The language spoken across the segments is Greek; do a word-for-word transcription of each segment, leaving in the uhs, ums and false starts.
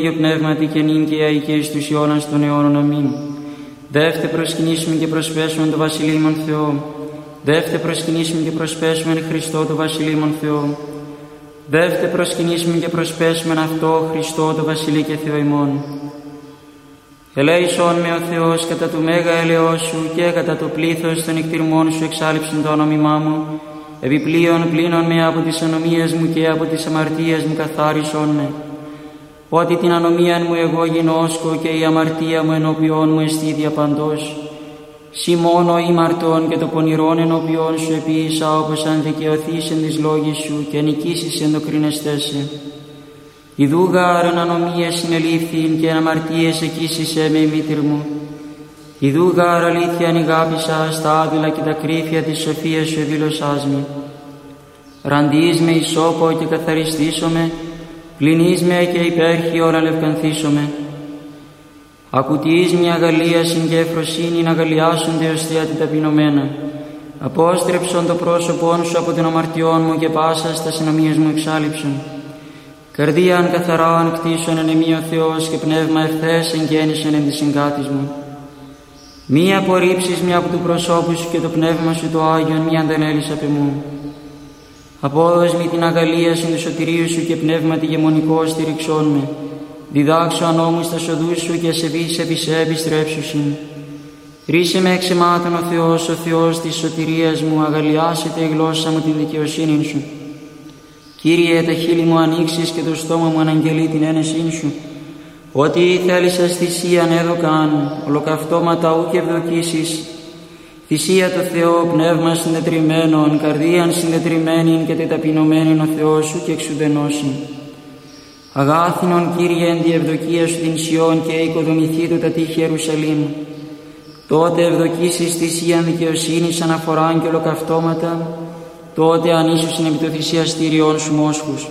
Άγιο Πνεύματι και νυν και αεί και εις τους αιώνας των αιώνων. Αμήν. Δεύτε προσκυνήσουμε και προσπέσουμε το Βασιλείμον Θεό. Δεύτε προσκυνήσουμε και προσπέσουμε Χριστό το Βασιλείμον Θεό. Δεύτε προσκυνήσουμε και προσπέσουμε αυτό Χριστό το Βασιλεί και Θεό ημών. Ελέησον με ο Θεός κατά του μέγα έλεος σου και κατά το πλήθος των εκτιρμών σου εξάλειψον το όνομά μου. Επιπλέον πλύνον με από τις ανομίες μου και από τις αμαρτίες μου καθάρισον με. Ότι την ανομίαν μου εγώ γινώσκω και η αμαρτία μου ενώπιόν μου εστί διαπαντός. Συ μόνο ήμαρτον και το πονηρόν ενώπιόν σου επίησα, όπως αν δικαιωθείς εν της λόγης σου και νικήσεις εν το κρίνεστέσαι. Ιδού γάρ ανομίες συνελήφθην και εν αμαρτίες εκείσισέ με η μήτηρ μου. Ιδού γάρ αλήθεια ανηγάπησα στα άδειλα και τα κρύφια της σοφίας σου εδήλωσάς με. Ραντείς με ισόπο και καθαριστήσομαι, πλυνείς με και υπέρχιον αλευκανθήσομαι. Ακουτείς μια αγαλίασιν και ευφροσύνην αγαλιάσονται ως θεία την ταπεινωμένα. Απόστρεψον το πρόσωπόν σου από την αμαρτιών μου και πάσα στα συνομίες μου εξάλειψον. Καρδίαν καθαράν κτίσον εν εμεί ο Θεός και πνεύμα ευθές εγγέννησεν εν της συγκάτης μου. Μη απορρίψεις μια από του προσώπου σου και το πνεύμα σου το Άγιον μη αντανέλεις απ' εμού. Απόδος μη την αγαλίασιν του σωτηρίου σου και πνεύμα τη γεμονικό στηριξών με. Διδάξω ανώμους τα σοδούς σου και ασεβείς επί σε επιστρέψουσιν. Ρίσε με εξαιμάτων ο Θεός, ο Θεός της σωτηρίας μου, αγαλιάσετε η γλώσσα μου την δικαιοσύνη σου. Κύριε, τα χείλη μου ανοίξεις και το στόμα μου αναγγελεί την ένεσήν σου. Ό,τι θέλησες θυσίαν έδωκαν, ολοκαυτώματα ούκ ευδοκίσεις. Θυσία το Θεό, πνεύμα συντετριμένον, καρδίαν συντετριμένην και τεταπεινωμένην ο Θεός σου και εξουδενώσιν. Αγάθινον, Κύριε, εν τη ευδοκία σου την Σιών και οικοδομηθεί το τα τείχη Ιερουσαλήμ. Τότε ευδοκίσεις θυσίαν δικαιοσύνης αναφοράν και ολοκαυτώματα, τότε ανήσουσιν επί το θυσιαστήριον σου μόσχους.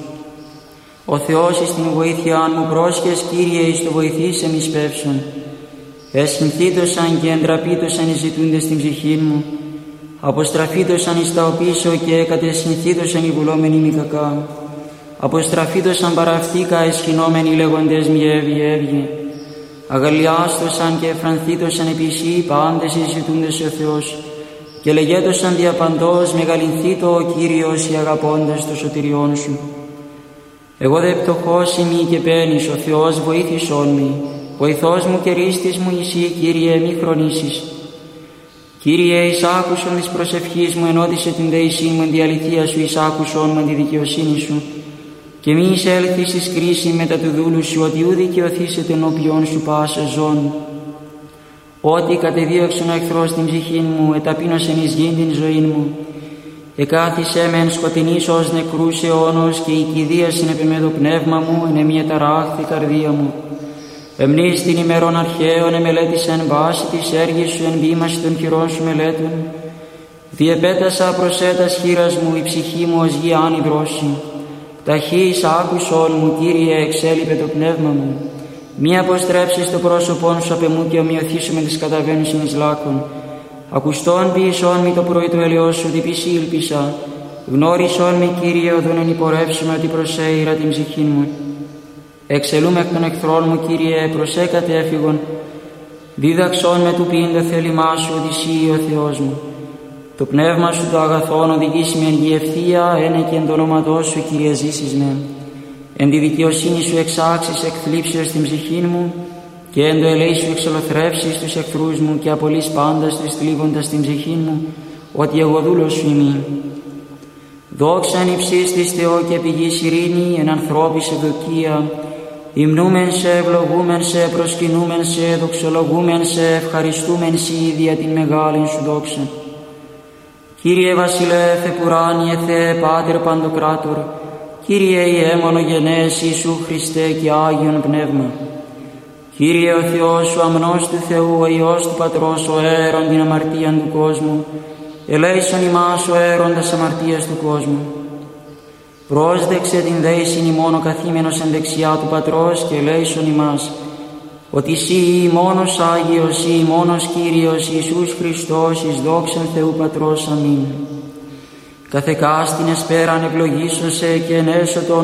Ο Θεός εις την βοήθειάν μου πρόσχες, Κύριε, εις το βοηθήσεμ εις πεύσον. Εσχυνθήτωσαν και εντραπήτωσαν οι ζητούντες στην ψυχήν μου. Αποστραφήτωσαν εις τα οπίσω και κατεσχυνθήτωσαν οι βουλόμενοι μη κακά. Αποστραφήτωσαν παραυτήκα εσχυνόμενοι λέγοντες μη έβγε έβγε. Αγαλιάστωσαν και εφρανθήτωσαν επί σύ πάντες οι ζητούντες ο Θεός. Και λεγέτωσαν διαπαντός μεγαλυνθήτω ο Κύριος οι αγαπώντες το σωτηριόν σου. Εγώ δε πτωχός ημί και παίρνεις, ο Θεός βοήθησόν μη. Βοηθός μου και ρίστης μου εσύ, Κύριε, μη χρονίσεις. Κύριε, εις άκουσον της προσευχής μου, ενώτισε την δεησή μου εν τη αληθεία σου, εις άκουσον μου εν τη δικαιοσύνη σου. Και μη εισέλθεις εις κρίση μετά του δούλου σου, ότι ου δικαιωθήσετε ενώπιον σου πάσα ζών. Ότι κατεδίωξον ο εχθρός την ψυχήν μου, εταπείνωσεν εις γήν την ζωήν μου. Εκάθισέ με εν σκοτεινής ως νεκρούς αιώνος και η κηδείας είναι επί με το πνεύμα μου, εν εμία ταράχθη καρδία μου. Εμνείς την ημερών αρχαίων εμελέτησεν βάση της έργης σου, εν βήμαση των χειρών σου μελέτων. Διεπέτασα προσέτας χείρας μου, η ψυχή μου ως γη άνυδρωση. Ταχύς άκουσον μου, Κύριε, εξέλιπε το πνεύμα μου. Μη αποστρέψεις το πρόσωπόν σου απ' εμού και ομοιωθήσου με τις καταβαίνουσιν εις λάκων. Ακουστόν ποιησόν μη το πρωί του ελαιός σου, διπισή ήλπισα. Γνώρισόν μη, Κύριε, οδόν εν υπορεύσουμε ότι προσέειρα την ψυχήν μου. Εξελούμε εκ των εχθρών μου, Κύριε, προσέκατε έφυγον. Δίδαξόν με του ποιήν το θέλημά σου, ότι εσύ ο Θεός μου. Το πνεύμα σου το αγαθόν οδηγήσει με εν γη ευθεία, ένε και εν το όνοματό σου, Κύριε, ζήσεις με. Εν τη δικαιοσύνη σου εξάξεις εκ θλίψεως την ψυχήν μου και εν το ελέη σου εξολοθρεύσεις τους εχθρούς μου και απολύς πάντας τους θλίβοντας την ψυχήν μου, ότι εγώ δούλος σου ημί. Δόξαν υψής της Θεό και πηγής ειρήνη, εν ανθρώπης ευδοκία. Υμνούμεν σε, ευλογούμεν σε, προσκυνούμεν σε, δοξολογούμεν σε, ευχαριστούμεν σε δια την μεγάλην σου δόξα. Κύριε Βασιλεύ επουράνιε Θεέ Πάτερ Παντοκράτορ, Κύριε Ιε μονογενές Ιησού Χριστέ και Άγιον Πνεύμα. Κύριε ο Θεός σου αμνός του Θεού, ο Υιός του Πατρός, ο αέρον την αμαρτίαν του κόσμου, ελέησον ημάς ο αέροντας αμαρτίας του κόσμου. Πρόσδεξε την δέησιν ημών ο καθήμενος εν δεξιά του Πατρός και ελέησον ημάς, ότι Συ μόνος Άγιος, Συ μόνος Κύριος Ιησούς Χριστός, εις δόξαν Θεού Πατρός. Αμήν. Καθεκάστην εσπέραν ευλογήσωσε και ενέσω το